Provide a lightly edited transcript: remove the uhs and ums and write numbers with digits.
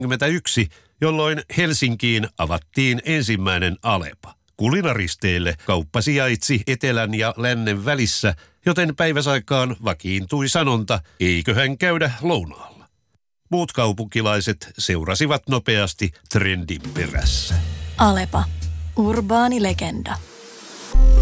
1991, jolloin Helsinkiin avattiin ensimmäinen Alepa. Kulinaristeille kauppa sijaitsi etelän ja lännen välissä, joten päiväsaikaan vakiintui sanonta, eiköhän käydä lounaalla. Muut kaupunkilaiset seurasivat nopeasti trendin perässä. Alepa. Urbaani legenda.